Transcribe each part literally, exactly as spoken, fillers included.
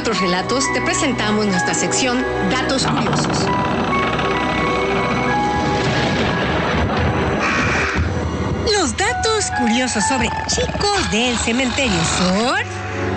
otros relatos, te presentamos nuestra sección Datos Curiosos. Los datos curiosos sobre chicos del cementerio son...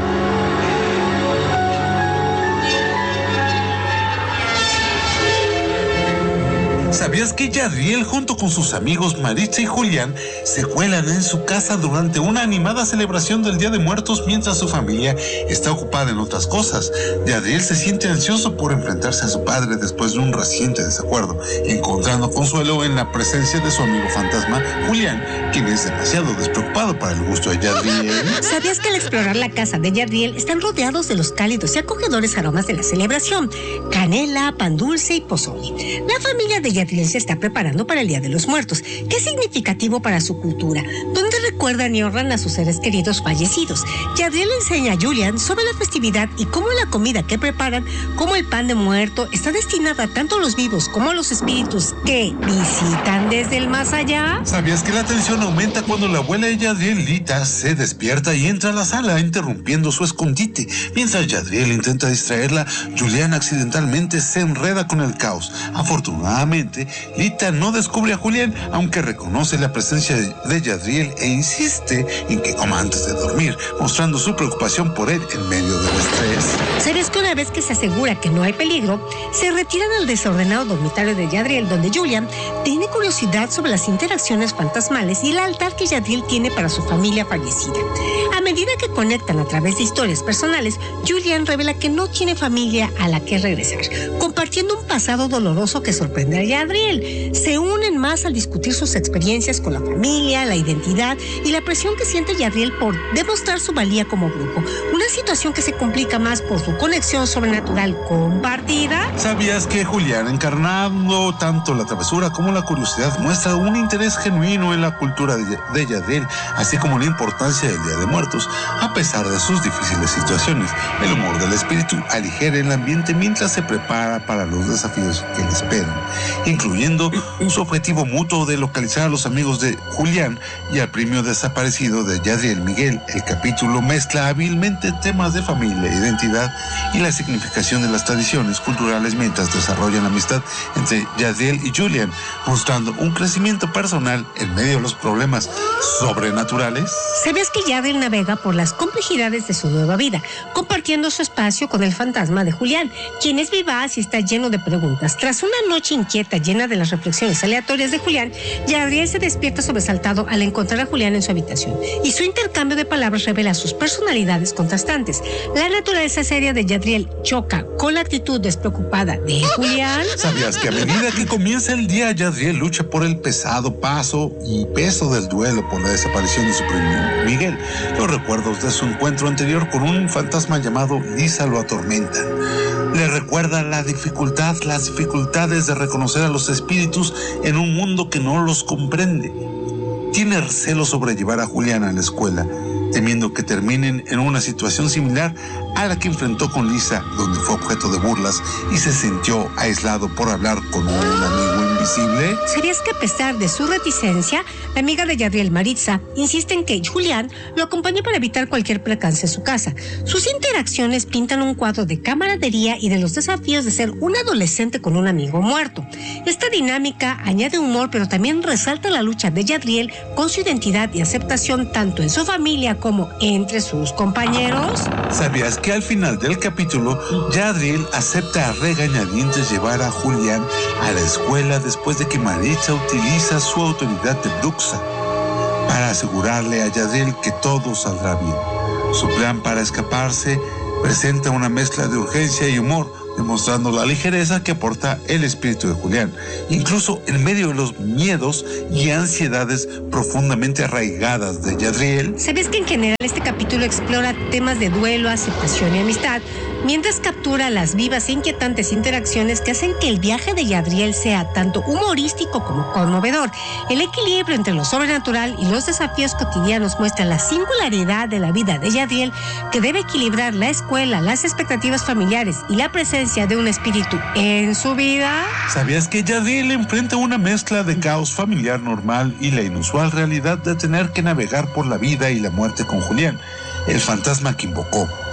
¿Sabías que Yadriel, junto con sus amigos Maritza y Julián, se cuelan en su casa durante una animada celebración del Día de Muertos mientras su familia está ocupada en otras cosas? Yadriel se siente ansioso por enfrentarse a su padre después de un reciente desacuerdo, encontrando consuelo en la presencia de su amigo fantasma, Julián, quien es demasiado despreocupado para el gusto de Yadriel. ¿Sabías que al explorar la casa de Yadriel están rodeados de los cálidos y acogedores aromas de la celebración? Canela, pan dulce y pozole. La familia de Yadriel se está preparando para el Día de los Muertos, que es significativo para su cultura, donde recuerdan y honran a sus seres queridos fallecidos. Yadriel enseña a Julian sobre la festividad y cómo la comida que preparan, como el pan de muerto, está destinada tanto a los vivos como a los espíritus que visitan desde el más allá. ¿Sabías que la tensión aumenta cuando la abuela de Yadriel, Lita, se despierta y entra a la sala, interrumpiendo su escondite? Mientras Yadriel intenta distraerla, Julian accidentalmente se enreda con el caos. Afortunadamente, Lita no descubre a Julián, aunque reconoce la presencia de Yadriel e insiste en que coma antes de dormir, mostrando su preocupación por él en medio del estrés. ¿Sabes que una vez que se asegura que no hay peligro, se retiran al desordenado dormitorio de Yadriel, donde Julian tiene curiosidad sobre las interacciones fantasmales y el altar que Yadriel tiene para su familia fallecida? A medida que conectan a través de historias personales, Julian revela que no tiene familia a la que regresar, compartiendo un pasado doloroso que sorprende a Yadriel. Se unen más al discutir sus experiencias con la familia, la identidad y la presión que siente Yadriel por demostrar su valía como grupo. Una situación que se complica más por su conexión sobrenatural compartida. ¿Sabías que Julián, encarnando tanto la travesura como la curiosidad, muestra un interés genuino en la cultura de, de Yadriel, así como la importancia del Día de Muertos? A pesar de sus difíciles situaciones, el humor del espíritu aligera el ambiente mientras se prepara para los desafíos que le esperan, incluyendo su objetivo mutuo de localizar a los amigos de Julián y al premio desaparecido de Yadriel Miguel. El capítulo mezcla hábilmente temas de familia, identidad y la significación de las tradiciones culturales mientras desarrollan la amistad entre Yadriel y Julián, mostrando un crecimiento personal en medio de los problemas sobrenaturales. ¿Sabías que Yadriel navega por las complejidades de su nueva vida, compartiendo su espacio con el fantasma de Julián, quien es vivaz y está lleno de preguntas? Tras una noche inquieta llena de las reflexiones aleatorias de Julián, Yadriel se despierta sobresaltado al encontrar a Julián en su habitación, y su intercambio de palabras revela sus personalidades contrastantes. La naturaleza seria de Yadriel choca con la actitud despreocupada de Julián. ¿Sabías que a medida que comienza el día, Yadriel lucha por el pesado paso y peso del duelo por la desaparición de su primo Miguel? Los recuerdos de su encuentro anterior con un fantasma llamado Lisa lo atormentan. Le recuerda la dificultad, las dificultades de reconocer a los espíritus en un mundo que no los comprende. Tiene recelo sobre llevar a Julián a la escuela, temiendo que terminen en una situación similar a la que enfrentó con Lisa, donde fue objeto de burlas y se sintió aislado por hablar con un amigo invisible. ¿Sabías que a pesar de su reticencia, la amiga de Yadriel, Maritza, insiste en que Julián lo acompañe para evitar cualquier percance en su casa? Sus interacciones pintan un cuadro de camaradería y de los desafíos de ser un adolescente con un amigo muerto. Esta dinámica añade humor, pero también resalta la lucha de Yadriel con su identidad y aceptación tanto en su familia como entre sus compañeros. ¿Sabías que al final del capítulo, Yadriel acepta a regañadientes llevar a Julián a la escuela después de que Maritza utiliza su autoridad de bruxa para asegurarle a Yadriel que todo saldrá bien? Su plan para escaparse presenta una mezcla de urgencia y humor, demostrando la ligereza que aporta el espíritu de Julián, incluso en medio de los miedos y ansiedades profundamente arraigadas de Yadriel. ¿Sabes que en general este capítulo explora temas de duelo, aceptación y amistad, mientras captura las vivas e inquietantes interacciones que hacen que el viaje de Yadriel sea tanto humorístico como conmovedor? El equilibrio entre lo sobrenatural y los desafíos cotidianos muestra la singularidad de la vida de Yadriel, que debe equilibrar la escuela, las expectativas familiares y la presencia de un espíritu en su vida. ¿Sabías que Yadriel enfrenta una mezcla de caos familiar normal y la inusual realidad de tener que navegar por la vida y la muerte con Julián, el fantasma que invocó?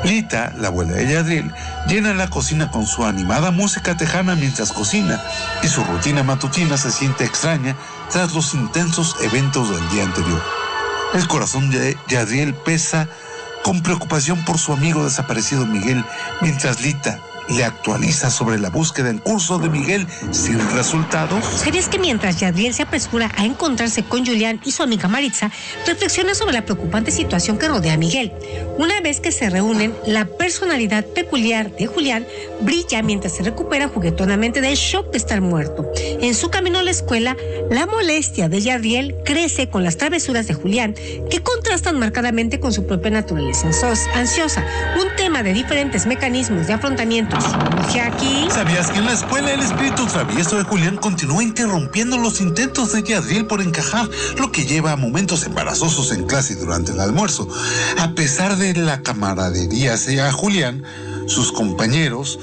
Lita, la abuela de Yadriel, llena la cocina con su animada música tejana mientras cocina, y su rutina matutina se siente extraña tras los intensos eventos del día anterior. El corazón de Yadriel pesa con preocupación por su amigo desaparecido Miguel, mientras Lita le actualiza sobre la búsqueda en curso de Miguel sin resultados. ¿Sabías que mientras Yadriel se apresura a encontrarse con Julián y su amiga Maritza, reflexiona sobre la preocupante situación que rodea a Miguel? Una vez que se reúnen, la personalidad peculiar de Julián brilla mientras se recupera juguetonamente del shock de estar muerto. En su camino a la escuela, la molestia de Yadriel crece con las travesuras de Julián, que contrastan marcadamente con su propia naturaleza ansiosa. Un tema de diferentes mecanismos de afrontamiento. Aquí. ¿Sabías que en la escuela el espíritu travieso de Julián continúa interrumpiendo los intentos de Yadriel por encajar, lo que lleva a momentos embarazosos en clase y durante el almuerzo? A pesar de la camaradería hacia Julián, sus compañeros,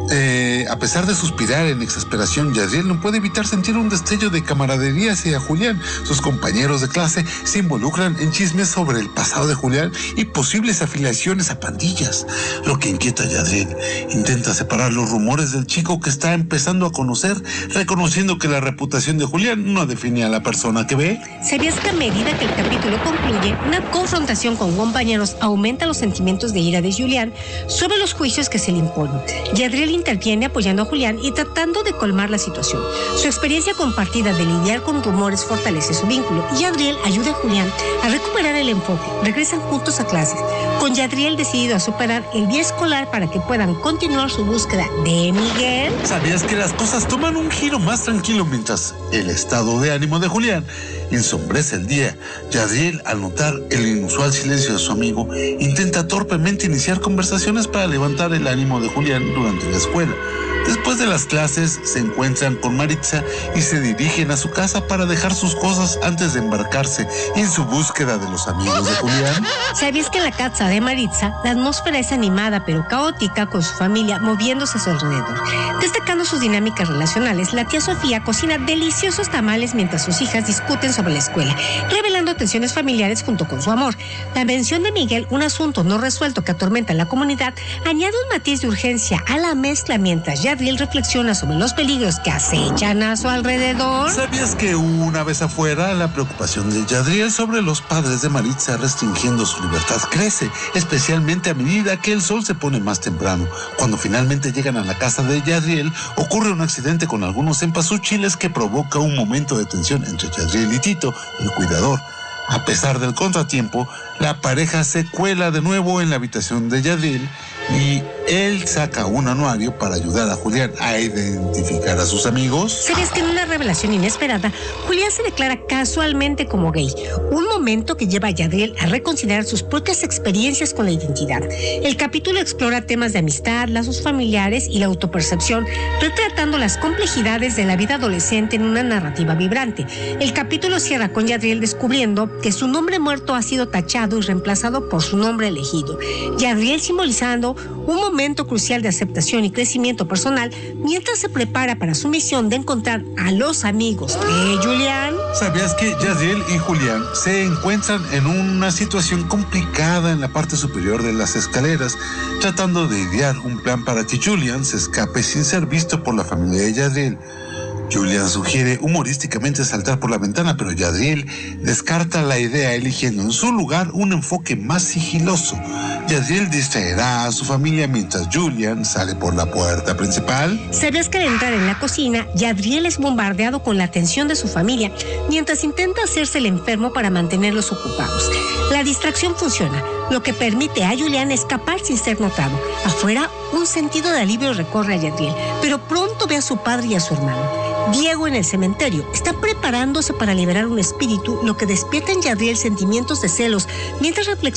eh, a pesar de suspirar en exasperación, Yadriel no puede evitar sentir un destello de camaradería hacia Julián. Sus compañeros de clase se involucran en chismes sobre el pasado de Julián y posibles afiliaciones a pandillas, lo que inquieta a Yadriel. Intenta separar los rumores del chico que está empezando a conocer, reconociendo que la reputación de Julián no define a la persona que ve. ¿Sabías que a medida que el capítulo concluye, una confrontación con compañeros aumenta los sentimientos de ira de Julián sobre los juicios que se le imponen? Yadriel interviene apoyando a Julián y tratando de colmar la situación. Su experiencia compartida de lidiar con rumores fortalece su vínculo y Yadriel ayuda a Julián a recuperar el enfoque. Regresan juntos a clases, con Yadriel decidido a superar el día escolar para que puedan continuar su búsqueda de Miguel. ¿Sabías que las cosas toman un giro más tranquilo mientras el estado de ánimo de Julián ensombrece el día? Yadriel, al notar el inusual silencio de su amigo, intenta torpemente iniciar conversaciones para levantar el ánimo de Julián durante la escuela. Después de las clases, se encuentran con Maritza y se dirigen a su casa para dejar sus cosas antes de embarcarse en su búsqueda de los amigos de Julián. ¿Sabías que en la casa de Maritza la atmósfera es animada pero caótica, con su familia moviéndose a su alrededor? Destacando sus dinámicas relacionales, la tía Sofía cocina deliciosos tamales mientras sus hijas discuten sobre la escuela, revelando tensiones familiares junto con su amor. La mención de Miguel, un asunto no resuelto que atormenta a la comunidad, añade un matiz de urgencia a la mezcla mientras Yadriel reflexiona sobre los peligros que acechan a su alrededor. ¿Sabías que una vez afuera, la preocupación de Yadriel sobre los padres de Maritza restringiendo su libertad crece, especialmente a medida que el sol se pone más temprano? Cuando finalmente llegan a la casa de Yadriel, ocurre un accidente con algunos cempasúchiles que provoca un momento de tensión entre Yadriel y Tito, el cuidador. A pesar del contratiempo, la pareja se cuela de nuevo en la habitación de Yadriel y él saca un anuario para ayudar a Julián a identificar a sus amigos. ¿Sabes que en una revelación inesperada, Julián se declara casualmente como gay? Un momento que lleva a Yadriel a reconsiderar sus propias experiencias con la identidad. El capítulo explora temas de amistad, lazos familiares y la autopercepción, retratando las complejidades de la vida adolescente en una narrativa vibrante. El capítulo cierra con Yadriel descubriendo que su nombre muerto ha sido tachado y reemplazado por su nombre elegido. Yadriel simbolizando un momento crucial de aceptación y crecimiento personal mientras se prepara para su misión de encontrar a los amigos de Julián. ¿Sabías que Yadriel y Julián se encuentran en una situación complicada en la parte superior de las escaleras, tratando de idear un plan para que Julián se escape sin ser visto por la familia de Yadriel? Julián sugiere humorísticamente saltar por la ventana, pero Yadriel descarta la idea, eligiendo en su lugar un enfoque más sigiloso. Yadriel distraerá a su familia mientras Julián sale por la puerta principal. ¿Sabías que al entrar en la cocina, Yadriel es bombardeado con la atención de su familia mientras intenta hacerse el enfermo para mantenerlos ocupados? La distracción funciona, lo que permite a Julián escapar sin ser notado. Afuera, un sentido de alivio recorre a Yadriel, pero pronto ve a su padre y a su hermano. Diego, en el cementerio, está preparándose para liberar un espíritu, lo que despierta en Yadriel sentimientos de celos, mientras reflexiona